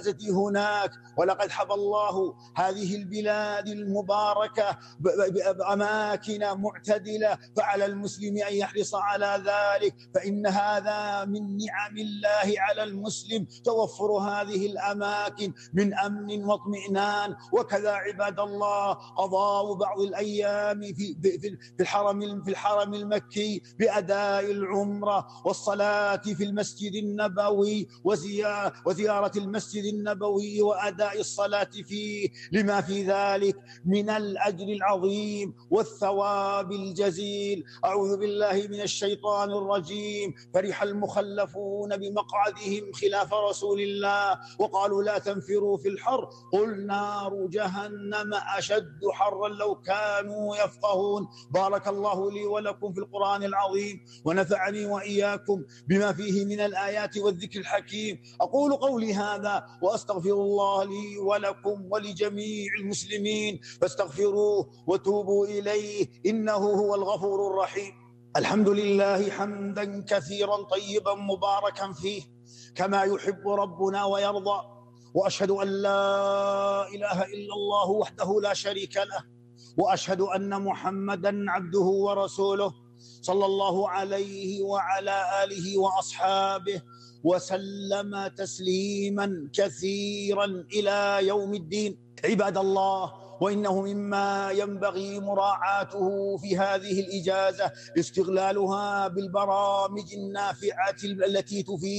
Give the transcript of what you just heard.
هناك. ولقد حب الله هذه البلاد المباركة بأماكن معتدلة، فعلى المسلم أن يحرص على ذلك، فإن هذا من نعم الله على المسلم توفر هذه الأماكن من أمن واطمئنان. وكذا عباد الله قضاء بعض الأيام في الحرم المكي بأداء العمرة والصلاة في المسجد النبوي وزيارة المسجد النبوي وأداء الصلاة فيه، لما في ذلك من الأجر العظيم والثواب الجزيل. أعوذ بالله من الشيطان الرجيم. فرح المخلفون بمقعدهم خلاف رسول الله وقالوا لا تنفروا في الحر قل نار جهنم أشد حرا لو كانوا يفقهون. بارك الله لي ولكم في القرآن العظيم ونفعني وإياكم بما فيه من الآيات والذكر الحكيم. أقول قولي هذا وأستغفر الله لي ولكم ولجميع المسلمين فاستغفروه وتوبوا إليه إنه هو الغفور الرحيم. الحمد لله حمدا كثيرا طيبا مباركا فيه كما يحب ربنا ويرضى، وأشهد أن لا إله إلا الله وحده لا شريك له، وأشهد أن محمدا عبده ورسوله صلى الله عليه وعلى آله وأصحابه وسلم تسليما كثيرا إلى يوم الدين. عباد الله، وإنه مما ينبغي مراعاته في هذه الإجازة استغلالها بالبرامج النافعة التي تفيد